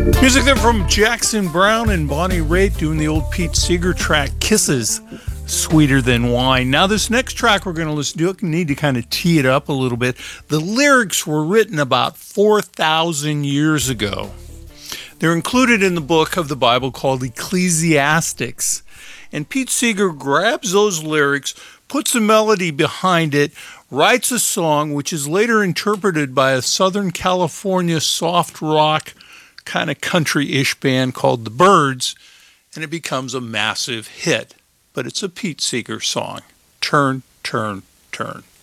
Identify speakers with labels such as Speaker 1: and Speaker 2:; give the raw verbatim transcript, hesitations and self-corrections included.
Speaker 1: Music there from Jackson Browne and Bonnie Raitt doing the old Pete Seeger track, Kisses, Sweeter Than Wine. Now, this next track we're going to listen to, I need to kind of tee it up a little bit. The lyrics were written about four thousand years ago. They're included in the book of the Bible called Ecclesiastes. And Pete Seeger grabs those lyrics, puts a melody behind it, writes a song, which is later interpreted by a Southern California soft rock kind of country-ish band called The Byrds, and it becomes a massive hit. But it's a Pete Seeger song. Turn, turn, turn.